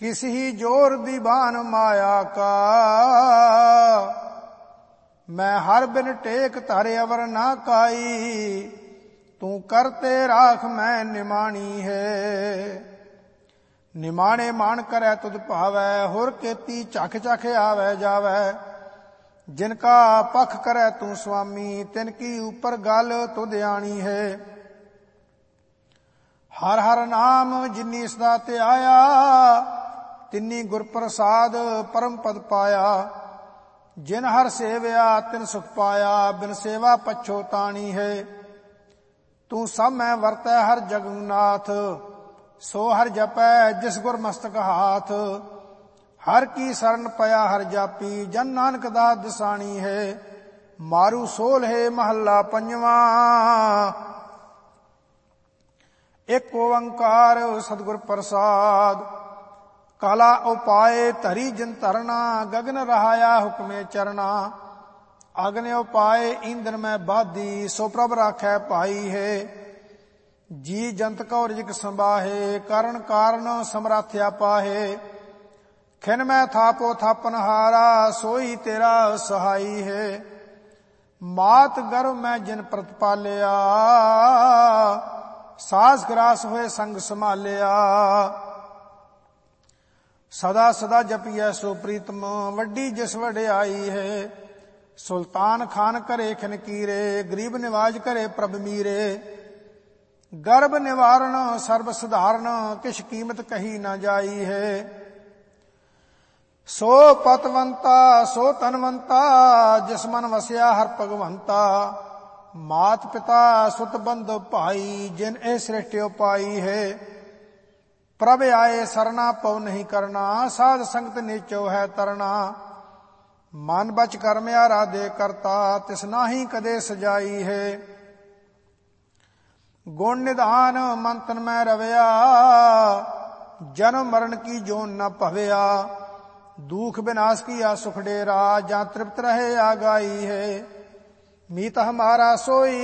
किस ही जोर दीवान माया का, मैं हर बिन टेक तारे अवर ना काई, तू करते राख मैं निमाणी है। निमाणे मान करे तुध भावै, होर केती चख चख आवे जावै। जिनका पख करे तू स्वामी, तिनकी ऊपर गल तुध आनी है। हर हर नाम जिन्नी सदा ते आया, तिन्नी गुर प्रसाद परम पद पाया। जिन हर सेवया तिन सुख पाया, बिन सेवा पछोतानी है। तू सब मैं वरतै हर जगन्नाथ, सो हर जपै जिस गुर मस्तक हाथ। हर की शरण पया हर जापी, जन नानक दास दसानी है। मारू सोल है महला पंजवा, एक ओंकार सतगुर प्रसाद। काला उपाय धरी जिन धरना, गगन रहाया हुक्मे चरना। अग्नि उपाय ईंधन में बाधी, सो प्रभ राखै पाई है। जी जंत कौ रिजिक संबाहे, कारण कारण समराथ्या पाहे। खिन में थापो थापन हारा, सोई तेरा सहाई है। मात गर्भ में जिन प्रतिपालिया, सास ग्रास होए संग संभालिया। सदा सदा जपिए सो प्रीतम, वड्डी जिस वड्याई है। सुल्तान खान करे खिन कीरे, गरीब निवाज करे प्रभ मीरे। गर्भ निवारण सर्व सुधारण, किश कीमत कही न जाई है। सो पतवंता सो तनवंता, जिस मन वसया हर भगवंता। मात पिता सुत बंधु भाई, जिन ए सृष्टि पाई है। प्रभ आए सरना पव नहीं करना, साध संगत नीचो है तरना। मन बच कर्म आराधे करता, तिस नाही कदे सजाई है। गुण निधान मन तन में रवया, जन्म मरण की जोन न भवया। दुख विनाश किया सुख डेरा, जहाँ तृप्त रहे आगाई है। मीत हमारा सोई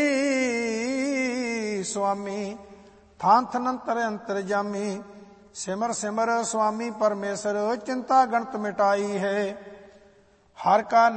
स्वामी, थान थनंतर अंतर जामी। सिमर सिमर स्वामी परमेश्वर, चिंता गणत मिटाई है। हर का